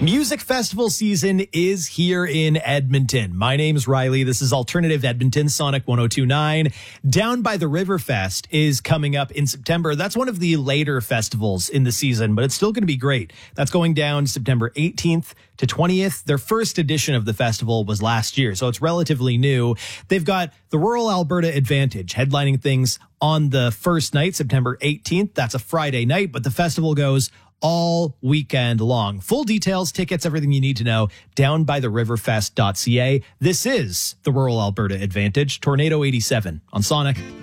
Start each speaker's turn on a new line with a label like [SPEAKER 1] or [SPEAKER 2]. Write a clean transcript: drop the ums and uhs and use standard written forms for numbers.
[SPEAKER 1] Music festival season is here in Edmonton. My name's Riley. This is Alternative Edmonton, Sonic 102.9. Down by the River Fest is coming up in September. That's one of the later festivals in the season, but it's still going to be great. That's going down September 18th to 20th. Their first edition of the festival was last year, so it's relatively new. They've got the Rural Alberta Advantage headlining things on the first night, September 18th. That's a Friday night, but the festival goes all weekend long. Full details, tickets, everything you need to know, downbytheriverfest.ca. This is the Rural Alberta Advantage, Tornado 87 on Sonic.